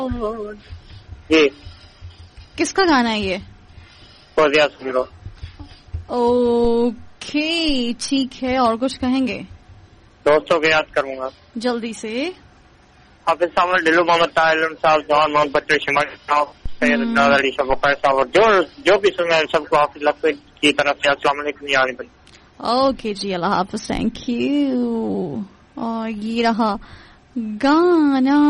जी। किसका गाना है ये? फौजिया सुन लो। ओके ठीक है, और कुछ कहेंगे? दोस्तों को याद करूंगा जल्दी से। हाफिज साहब, दिलू मोहम्मद ताहिर साहब, जवान मोहम्मद बच्चू, शिमाली साहब, सैयद इमदाद अली, शफीक साहब और जो भी सुने सबको हाफिज लफ्ज़ की तरफ से अस्सलाम वालेकुम यानी भाई। Okay ji, Allah Hafiz, thank you. और ये रहा गाना।